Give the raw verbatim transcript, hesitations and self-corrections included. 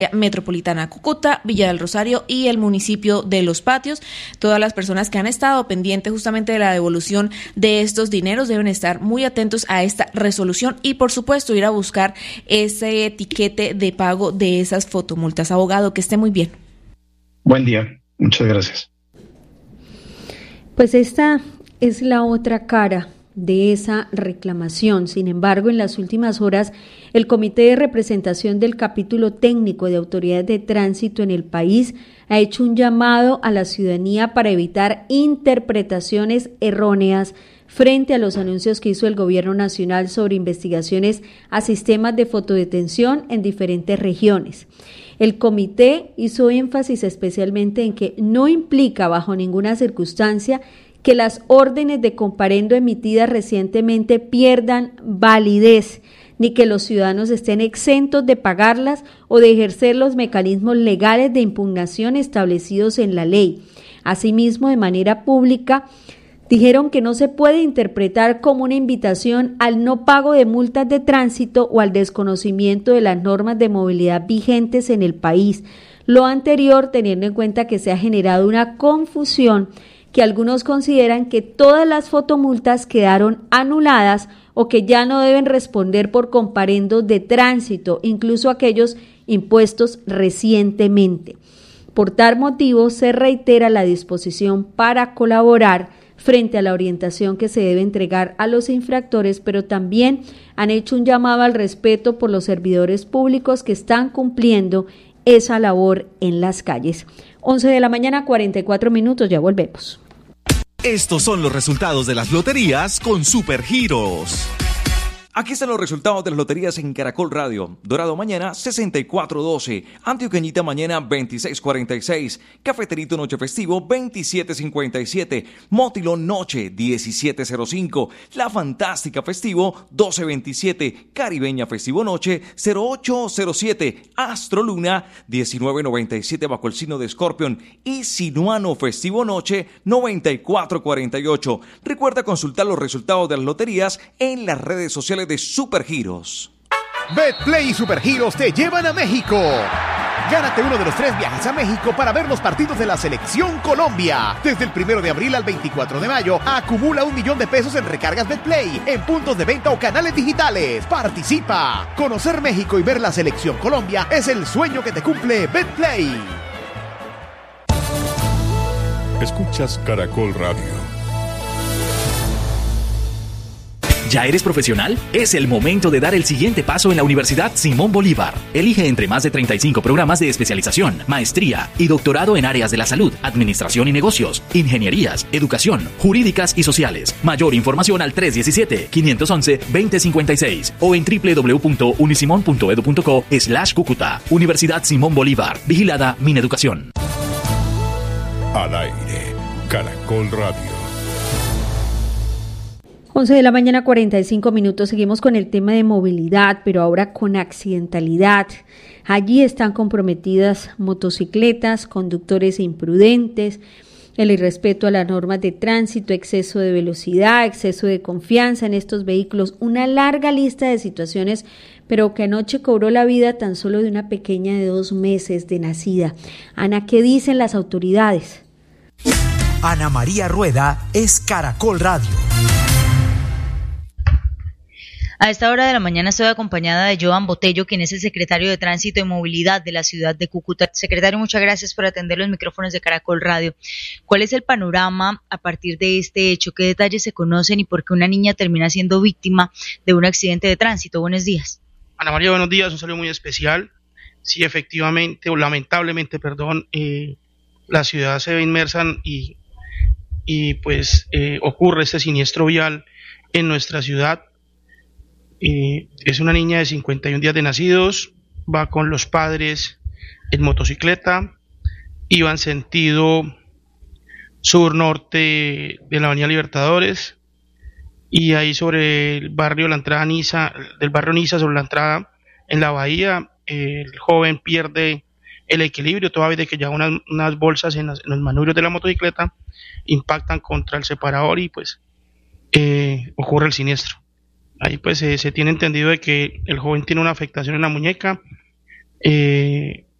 Metropolitana Cúcuta, Villa del Rosario y el municipio de Los Patios. Todas las personas que han estado pendientes justamente de la devolución de estos dineros deben estar muy atentos a esta resolución y por supuesto ir a buscar ese etiquete de pago de esas fotomultas. Abogado, que esté muy bien. Buen día, muchas gracias. Pues esta es la otra cara de esa reclamación. Sin embargo, en las últimas horas, el Comité de Representación del Capítulo Técnico de Autoridades de Tránsito en el país ha hecho un llamado a la ciudadanía para evitar interpretaciones erróneas frente a los anuncios que hizo el Gobierno Nacional sobre investigaciones a sistemas de fotodetención en diferentes regiones. El comité hizo énfasis especialmente en que no implica bajo ninguna circunstancia que las órdenes de comparendo emitidas recientemente pierdan validez, ni que los ciudadanos estén exentos de pagarlas o de ejercer los mecanismos legales de impugnación establecidos en la ley. Asimismo, de manera pública, dijeron que no se puede interpretar como una invitación al no pago de multas de tránsito o al desconocimiento de las normas de movilidad vigentes en el país. Lo anterior, teniendo en cuenta que se ha generado una confusión que algunos consideran que todas las fotomultas quedaron anuladas o que ya no deben responder por comparendos de tránsito, incluso aquellos impuestos recientemente. Por tal motivo, se reitera la disposición para colaborar frente a la orientación que se debe entregar a los infractores, pero también han hecho un llamado al respeto por los servidores públicos que están cumpliendo esa labor en las calles. once de la mañana, cuarenta y cuatro minutos, ya volvemos. Estos son los resultados de las loterías con Supergiros. Aquí están los resultados de las loterías en Caracol Radio. Dorado mañana sesenta y cuatro doce, Antioqueñita mañana veintiséis cuarenta y seis, Cafeterito Noche Festivo veintisiete cincuenta y siete, Motilón Noche diecisiete cero cinco, La Fantástica Festivo doce veintisiete, Caribeña Festivo Noche cero ocho cero siete, Astro Luna diecinueve noventa y siete bajo el signo de Escorpión y Sinuano Festivo Noche noventa y cuatro cuarenta y ocho. Recuerda consultar los resultados de las loterías en las redes sociales de Supergiros. Betplay y Supergiros te llevan a México. Gánate uno de los tres viajes a México para ver los partidos de la Selección Colombia. Desde el primero de abril al veinticuatro de mayo, acumula un millón de pesos en recargas Betplay, en puntos de venta o canales digitales. Participa. Conocer México y ver la Selección Colombia es el sueño que te cumple Betplay. Escuchas Caracol Radio. ¿Ya eres profesional? Es el momento de dar el siguiente paso en la Universidad Simón Bolívar. Elige entre más de treinta y cinco programas de especialización, maestría y doctorado en áreas de la salud, administración y negocios, ingenierías, educación, jurídicas y sociales. Mayor información al tres uno siete, cinco uno uno, dos cero cinco seis o en doble u doble u doble u punto unisimon punto edu punto co slash Cúcuta. Universidad Simón Bolívar. Vigilada Mineducación. Al aire, Caracol Radio. once de la mañana, cuarenta y cinco minutos. Seguimos con el tema de movilidad, pero ahora con accidentalidad. Allí están comprometidas motocicletas, conductores imprudentes, el irrespeto a las normas de tránsito, exceso de velocidad, exceso de confianza en estos vehículos, una larga lista de situaciones, pero que anoche cobró la vida tan solo de una pequeña de dos meses de nacida. Ana, ¿qué dicen las autoridades? Ana María Rueda es Caracol Radio. A esta hora de la mañana estoy acompañada de Joan Botello, quien es el secretario de Tránsito y Movilidad de la ciudad de Cúcuta. Secretario, muchas gracias por atender los micrófonos de Caracol Radio. ¿Cuál es el panorama a partir de este hecho? ¿Qué detalles se conocen y por qué una niña termina siendo víctima de un accidente de tránsito? Buenos días. Ana María, buenos días. Un saludo muy especial. Sí, efectivamente, o lamentablemente, perdón, eh, la ciudad se ve inmersa y, y pues eh, ocurre este siniestro vial en nuestra ciudad. Eh, es una niña de cincuenta y un días de nacidos, va con los padres en motocicleta, iba en sentido sur-norte de la avenida Libertadores, y ahí sobre el barrio, la entrada Niza, del barrio Niza, sobre la entrada en la bahía, eh, el joven pierde el equilibrio, toda vez de que ya unas, unas bolsas en, las, en los manubrios de la motocicleta impactan contra el separador y pues eh, ocurre el siniestro. Ahí pues eh, se tiene entendido de que el joven tiene una afectación en la muñeca, eh,